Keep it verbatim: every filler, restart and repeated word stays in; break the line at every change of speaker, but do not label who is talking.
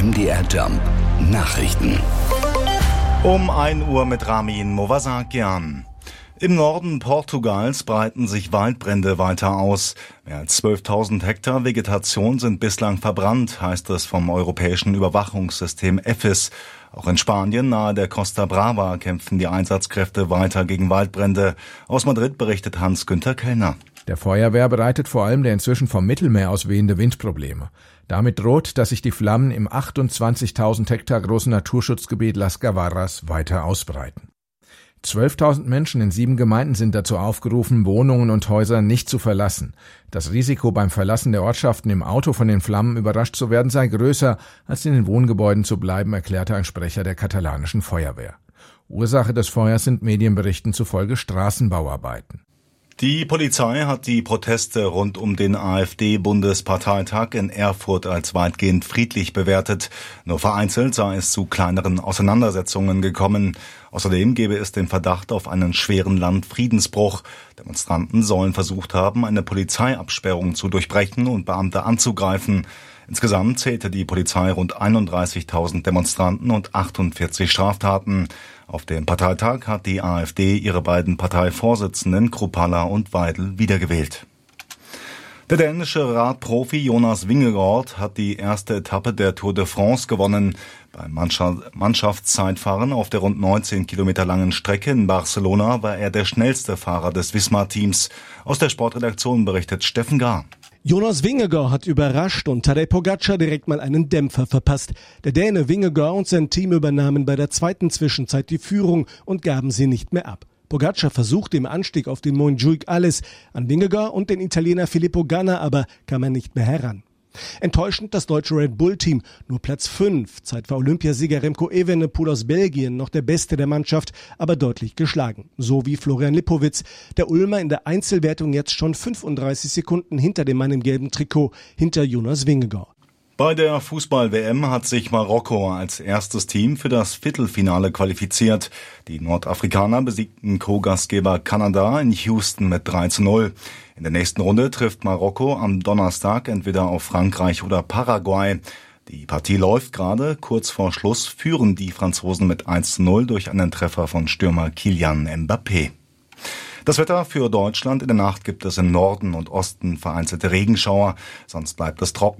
M D R Jump Nachrichten.
Um ein Uhr mit Ramin Movasakian. Im Norden Portugals breiten sich Waldbrände weiter aus. Mehr als zwölftausend Hektar Vegetation sind bislang verbrannt, heißt es vom europäischen Überwachungssystem E F I S. Auch in Spanien nahe der Costa Brava kämpfen die Einsatzkräfte weiter gegen Waldbrände. Aus Madrid berichtet Hans-Günther Kellner.
Der Feuerwehr bereitet vor allem der inzwischen vom Mittelmeer aus wehende Wind Probleme. Damit droht, dass sich die Flammen im achtundzwanzigtausend Hektar großen Naturschutzgebiet Las Gavarras weiter ausbreiten. zwölftausend Menschen in sieben Gemeinden sind dazu aufgerufen, Wohnungen und Häuser nicht zu verlassen. Das Risiko beim Verlassen der Ortschaften im Auto von den Flammen überrascht zu werden sei größer, als in den Wohngebäuden zu bleiben, erklärte ein Sprecher der katalanischen Feuerwehr. Ursache des Feuers sind Medienberichten zufolge Straßenbauarbeiten.
Die Polizei hat die Proteste rund um den AfD-Bundesparteitag in Erfurt als weitgehend friedlich bewertet. Nur vereinzelt sei es zu kleineren Auseinandersetzungen gekommen. Außerdem gebe es den Verdacht auf einen schweren Landfriedensbruch. Demonstranten sollen versucht haben, eine Polizeiabsperrung zu durchbrechen und Beamte anzugreifen. Insgesamt zählte die Polizei rund einunddreißigtausend Demonstranten und achtundvierzig Straftaten. Auf dem Parteitag hat die AfD ihre beiden Parteivorsitzenden Kruppalla und Weidel wiedergewählt. Der dänische Radprofi Jonas Vingegaard hat die erste Etappe der Tour de France gewonnen. Beim Mannschaftszeitfahren auf der rund neunzehn Kilometer langen Strecke in Barcelona war er der schnellste Fahrer des Visma-Teams. Aus der Sportredaktion berichtet Steffen Gahr.
Jonas Vingegaard hat überrascht und Tadej Pogačar direkt mal einen Dämpfer verpasst. Der Däne Vingegaard und sein Team übernahmen bei der zweiten Zwischenzeit die Führung und gaben sie nicht mehr ab. Pogačar versuchte im Anstieg auf den Montjuic alles. An Vingegaard und den Italiener Filippo Ganna aber kam er nicht mehr heran. Enttäuschend das deutsche Red Bull-Team, nur Platz fünf. Zeit war Olympiasieger Remco Evenepoel aus Belgien noch der Beste der Mannschaft, aber deutlich geschlagen. So wie Florian Lipowitz. Der Ulmer in der Einzelwertung jetzt schon fünfunddreißig Sekunden hinter dem Mann im gelben Trikot, hinter Jonas Vingegaard.
Bei der Fußball-W M hat sich Marokko als erstes Team für das Viertelfinale qualifiziert. Die Nordafrikaner besiegten Co-Gastgeber Kanada in Houston mit drei zu null. In der nächsten Runde trifft Marokko am Donnerstag entweder auf Frankreich oder Paraguay. Die Partie läuft gerade. Kurz vor Schluss führen die Franzosen mit eins zu null durch einen Treffer von Stürmer Kylian Mbappé. Das Wetter für Deutschland: In der Nacht gibt es im Norden und Osten vereinzelte Regenschauer. Sonst bleibt es trocken.